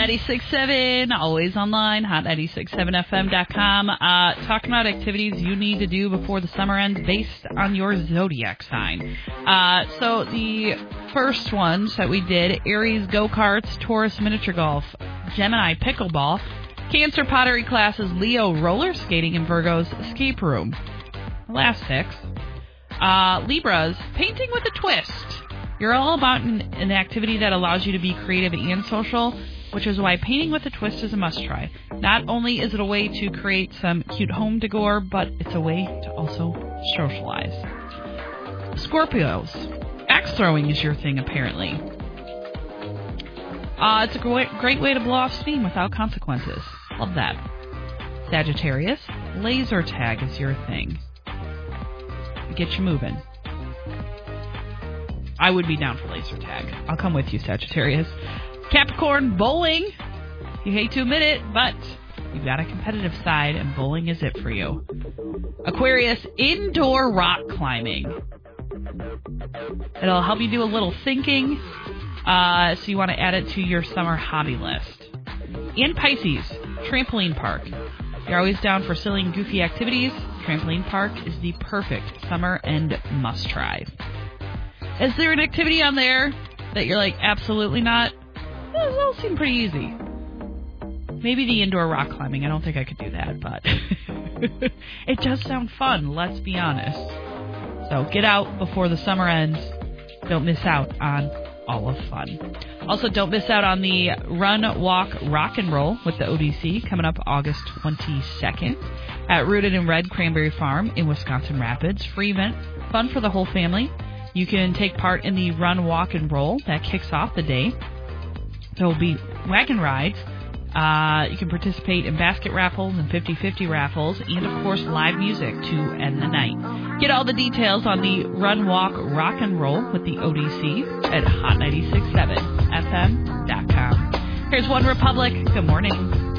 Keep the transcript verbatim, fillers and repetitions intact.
ninety-six point seven, always online, hot nine six seven f m dot com. Uh, talking about activities you need to do before the summer ends based on your zodiac sign. Uh, so the first ones that we did, Aries go-karts, Taurus miniature golf, Gemini pickleball, Cancer pottery classes, Leo roller skating, and Virgo's escape room. The last six. Uh, Libras, painting with a twist. You're all about an, an activity that allows you to be creative and social, which is why painting with a twist is a must-try. Not only is it a way to create some cute home decor, but it's a way to also socialize. Scorpios, axe throwing is your thing, apparently. Uh, it's a great, great way to blow off steam without consequences. Love that. Sagittarius, laser tag is your thing. Get you moving. I would be down for laser tag. I'll come with you, Sagittarius. Capricorn, bowling. You hate to admit it, but you've got a competitive side, and bowling is it for you. Aquarius, indoor rock climbing. It'll help you do a little thinking, uh, so you want to add it to your summer hobby list. And Pisces, trampoline park. You're always down for silly and goofy activities. Trampoline park is the perfect summer and must-try. Is there an activity on there that you're like, absolutely not? Those all seem pretty easy. Maybe the indoor rock climbing. I don't think I could do that, but it does sound fun, let's be honest. So get out before the summer ends. Don't miss out on all of fun. Also, don't miss out on the Run, Walk, Rock and Roll with the O D C coming up August twenty-second at Rooted in Red Cranberry Farm in Wisconsin Rapids. Free event, fun for the whole family. You can take part in the Run, Walk, and Roll that kicks off the day. There will be wagon rides. Uh, you can participate in basket raffles and fifty-fifty raffles, and, of course, live music to end the night. Get all the details on the Run, Walk, Rock, and Roll with the O D C at hot nine six seven f m dot com. Here's One Republic. Good morning.